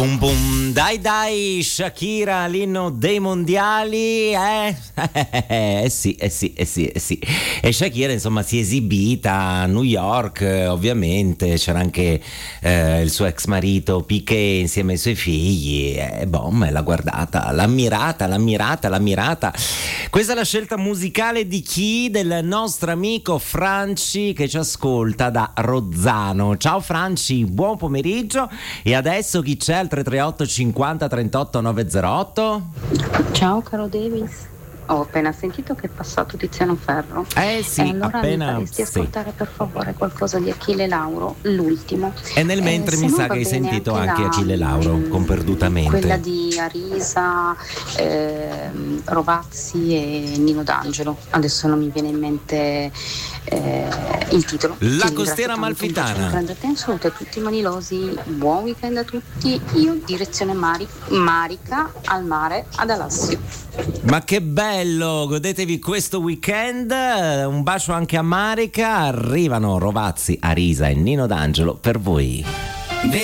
Bum bum, dai, Shakira, l'inno dei mondiali, sì. E Shakira, insomma, si è esibita a New York, ovviamente, c'era anche il suo ex marito Piqué insieme ai suoi figli, e l'ha guardata, l'ha ammirata. Questa è la scelta musicale di chi? Del nostro amico Franci, che ci ascolta da Rozzano. Ciao Franci, buon pomeriggio. E adesso chi c'è al 338 50 38 908? Ciao caro Davis, ho appena sentito che è passato Tiziano Ferro. Sì, e allora appena mi faresti ascoltare per favore qualcosa di Achille Lauro, l'ultimo. E nel mentre mi sa che hai sentito anche Achille Lauro con Perdutamente. Quella di Arisa, Rovazzi e Nino D'Angelo. Adesso non mi viene in mente il titolo. La costiera amalfitana. Prendete un saluto a tutti i manilosi, buon weekend a tutti. Io direzione Marica al mare ad Alassio. Ma che bello, godetevi questo weekend. Un bacio anche a Marica. Arrivano Rovazzi, Arisa e Nino D'Angelo per voi.